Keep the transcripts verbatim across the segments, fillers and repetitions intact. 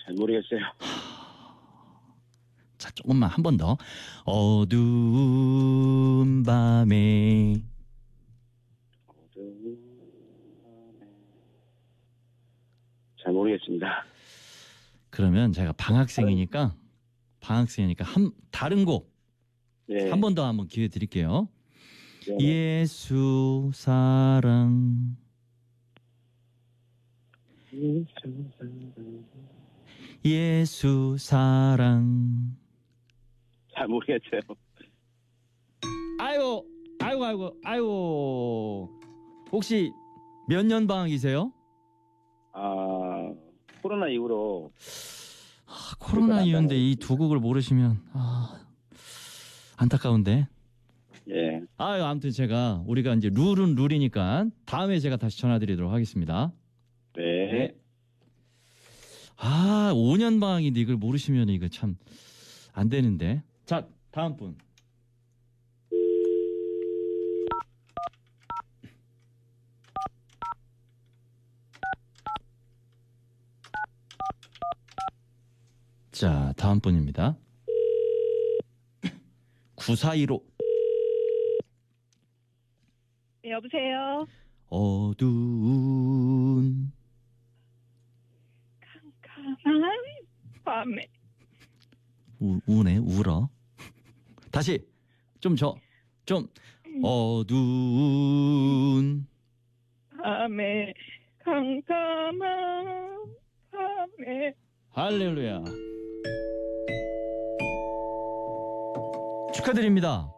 잘 모르겠어요. 자, 조금만 한 번 더. 어두운 밤에. 잘 모르겠습니다. 그러면 제가 방학생이니까 방학생이니까 한 다른 곡 네. 한 번 더 한번 기회 드릴게요. 네. 예수 사랑. 예수 사랑. 잘 모르겠어요. 아이고, 아이고, 아이고, 아이고. 혹시 몇 년 방학이세요? 아, 코로나 이후로. 아, 코로나 이후인데 이 두 곡을 모르시면 아, 안타까운데. 예. 아유, 아무튼 제가 우리가 이제 룰은 룰이니까 다음에 제가 다시 전화드리도록 하겠습니다. 네. 아, 오 년 방학인데 이걸 모르시면 이거 참 안 되는데. 자, 다음 분. 자, 다음 분입니다. 구사일오. 네, 여보세요. 어두운 캄캄한 밤에. 우, 우네 울어. 다시 좀 저 좀 어두운 밤에 캄캄한 밤에. 할렐루야. 축하드립니다.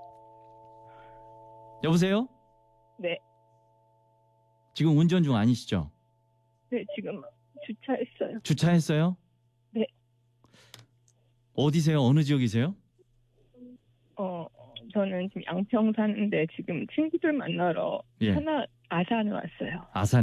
여보세요? 네, 지금 운전 중 아니시죠? 네 지금 주차했어요. 주차했어요? 네. 어디세요? 어느 지역이세요? 어, 저는 지금 양평 사는데 지금 친구들 만나러 예. 하나 아산에 왔어요. 아산.